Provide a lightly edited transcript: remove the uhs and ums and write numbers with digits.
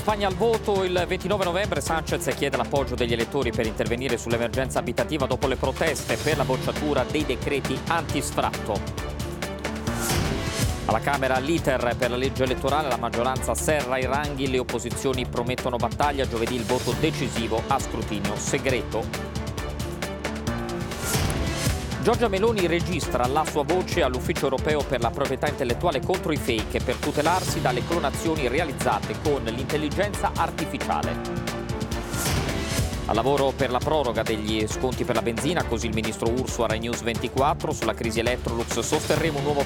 Spagna al voto il 29 novembre. Sanchez chiede l'appoggio degli elettori per intervenire sull'emergenza abitativa dopo le proteste per la bocciatura dei decreti antisfratto. Alla Camera l'iter per la legge elettorale, la maggioranza serra i ranghi, le opposizioni promettono battaglia, giovedì il voto decisivo a scrutinio segreto. Giorgia Meloni registra la sua voce all'Ufficio europeo per la proprietà intellettuale contro i fake per tutelarsi dalle clonazioni realizzate con l'intelligenza artificiale. Al lavoro per la proroga degli sconti per la benzina, così il ministro Urso a Rai News 24, sulla crisi Electrolux sosterremo un nuovo